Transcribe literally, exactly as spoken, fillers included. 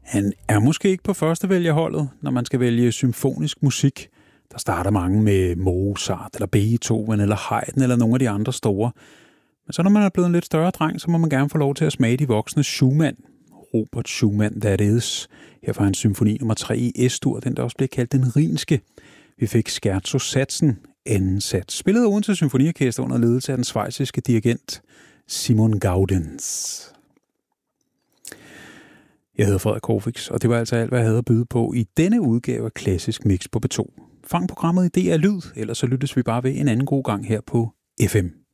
Han er måske ikke på førstevælgerholdet, når man skal vælge symfonisk musik. Der starter mange med Mozart, eller Beethoven, eller Haydn, eller nogle af de andre store. Men så når man er blevet en lidt større dreng, så må man gerne få lov til at smage de voksne Schumann. Robert Schumann, that is. Her fra hans symfoni nummer tre i S-dur, den der også bliver kaldt den Rhinske. Vi fik Scherzo-satsen, anden sats, spillet af Odense Symfoniorkester under ledelse af den schweiziske dirigent Simon Gaudens. Jeg hedder Frederik Corfix, og det var altså alt, hvad jeg havde at byde på i denne udgave af Klassisk Mix på B to. Fang programmet i D R Lyd, ellers så lyttes vi bare ved en anden god gang her på F M.